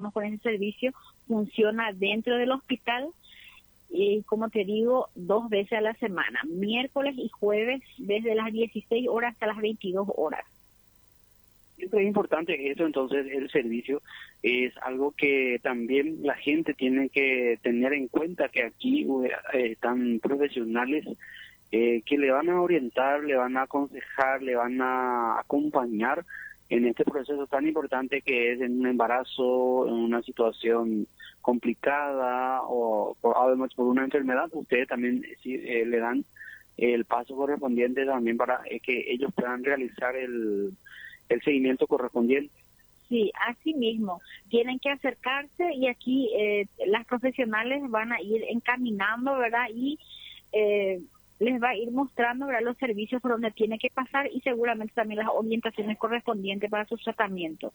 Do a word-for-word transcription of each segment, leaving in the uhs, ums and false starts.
contamos con ese servicio, funciona dentro del hospital y, como te digo, dos veces a la semana, miércoles y jueves, desde las dieciséis horas hasta las veintidós horas. Siempre es importante eso, entonces el servicio es algo que también la gente tiene que tener en cuenta, que aquí eh, están profesionales eh, que le van a orientar, le van a aconsejar, le van a acompañar en este proceso tan importante que es en un embarazo, en una situación complicada o por, además por una enfermedad. Ustedes también sí, eh, le dan el paso correspondiente también para eh, que ellos puedan realizar el el seguimiento correspondiente. Sí, así mismo. Tienen que acercarse y aquí eh, las profesionales van a ir encaminando, ¿verdad? Y eh, les va a ir mostrando, ¿verdad?, los servicios por donde tiene que pasar y seguramente también las orientaciones correspondientes para sus tratamientos.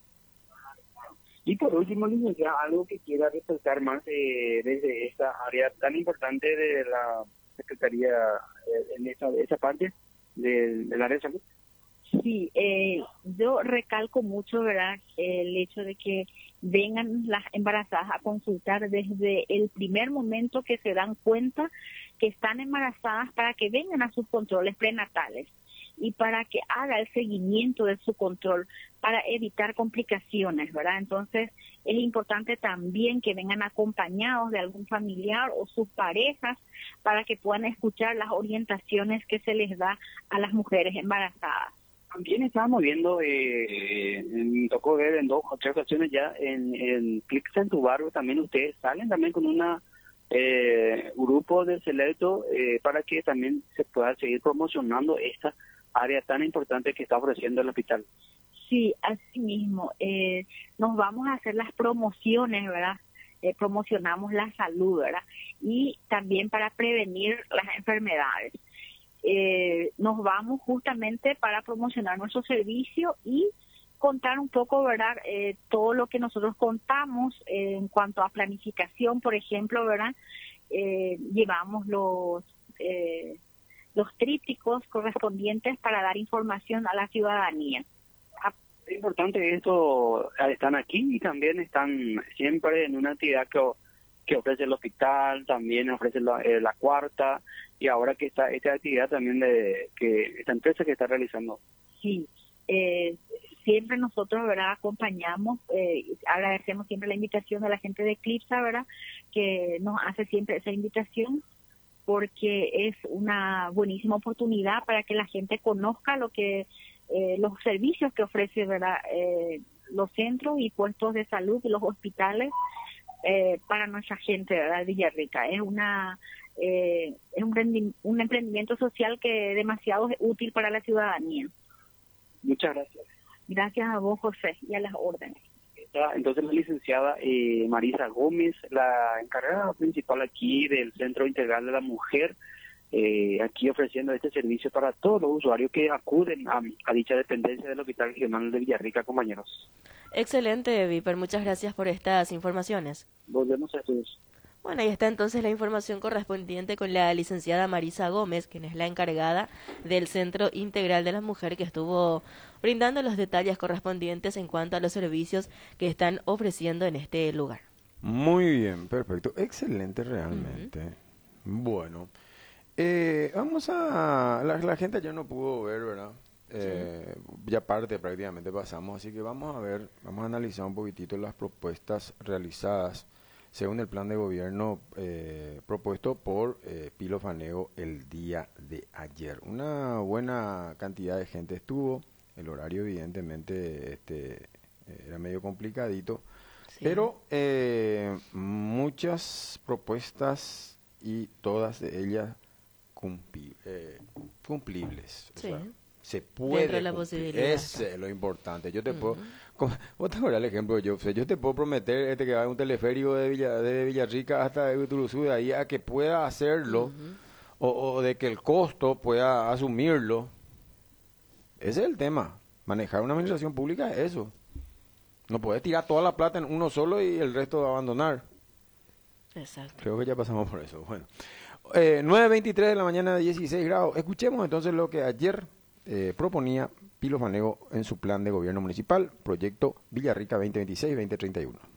Y por último, licenciada, algo que quiera resaltar más eh, desde esta área tan importante de la Secretaría, eh, en esa, esa parte del, del área de salud. Sí, eh, yo recalco mucho, ¿verdad?, el hecho de que vengan las embarazadas a consultar desde el primer momento que se dan cuenta que están embarazadas, para que vengan a sus controles prenatales y para que haga el seguimiento de su control para evitar complicaciones, ¿verdad? Entonces, es importante también que vengan acompañados de algún familiar o sus parejas para que puedan escuchar las orientaciones que se les da a las mujeres embarazadas. También estábamos viendo, eh, me tocó ver en dos o tres ocasiones ya en el Clics en tu barrio, también ustedes salen también con una eh, grupo de selecto eh, para que también se pueda seguir promocionando esta área tan importante que está ofreciendo el hospital. Sí, así mismo. Eh, nos vamos a hacer las promociones, ¿verdad? Eh, promocionamos la salud, ¿verdad? Y también para prevenir las enfermedades. Eh, nos vamos justamente para promocionar nuestro servicio y contar un poco, ¿verdad?, eh, todo lo que nosotros contamos eh, en cuanto a planificación, por ejemplo, ¿verdad? Eh, llevamos los eh, los trípticos correspondientes para dar información a la ciudadanía. Es importante esto, están aquí y también están siempre en una actividad que que ofrece el hospital, también ofrece la, eh, la cuarta, y ahora que está esta actividad también de que esta empresa que está realizando. Sí, eh, siempre nosotros, ¿verdad?, acompañamos, eh, agradecemos siempre la invitación de la gente de Eclipsa, ¿verdad?, que nos hace siempre esa invitación, porque es una buenísima oportunidad para que la gente conozca lo que eh, los servicios que ofrece, ¿verdad?, eh, los centros y puestos de salud y los hospitales eh, para nuestra gente, ¿verdad?, de Villarrica. Es una eh, es un, un emprendimiento social que es demasiado útil para la ciudadanía. Muchas gracias. Gracias a vos, José, y a las órdenes. Entonces la licenciada eh, Marisa Gómez, la encargada principal aquí del Centro Integral de la Mujer, eh, aquí ofreciendo este servicio para todos los usuarios que acuden a, a dicha dependencia del Hospital Regional de Villarrica, compañeros. Excelente, Viper, muchas gracias por estas informaciones. Volvemos a estudios. Bueno, ahí está entonces la información correspondiente con la licenciada Marisa Gómez, quien es la encargada del Centro Integral de la Mujer, que estuvo brindando los detalles correspondientes en cuanto a los servicios que están ofreciendo en este lugar. Muy bien, perfecto, excelente realmente. Uh-huh. Bueno, eh, vamos a... La, la gente ya no pudo ver, ¿verdad? Eh, sí. Ya parte prácticamente pasamos, así que vamos a ver, vamos a analizar un poquitito las propuestas realizadas según el plan de gobierno eh, propuesto por eh, Pilo Faneo el día de ayer. Una buena cantidad de gente estuvo, el horario evidentemente este, era medio complicadito, sí. pero eh, muchas propuestas y todas de ellas cumpli, eh, cumplibles. Sí. O sea, se puede dentro de la posibilidad. Ese es lo importante. Yo te uh-huh. puedo, como, vos te acuerdas el ejemplo, yo, o sea, yo te puedo prometer este que va a un teleférico de Villa, de Villarrica hasta Uturuzú, de ahí a que pueda hacerlo, uh-huh. o, o de que el costo pueda asumirlo. Ese es el tema. Manejar una administración pública es eso. No puedes tirar toda la plata en uno solo y el resto abandonar. Exacto. Creo que ya pasamos por eso. Bueno, eh, nueve veintitrés de la mañana, dieciséis grados. Escuchemos entonces lo que ayer Eh, proponía Pilo Faneo en su plan de gobierno municipal, proyecto Villarrica veinte veintiséis veinte treinta y uno.